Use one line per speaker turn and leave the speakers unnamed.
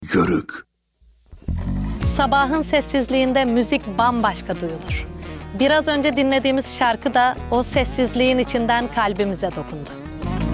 Yörük.
Sabahın sessizliğinde müzik bambaşka duyulur. Biraz önce dinlediğimiz şarkı da o sessizliğin içinden kalbimize dokundu.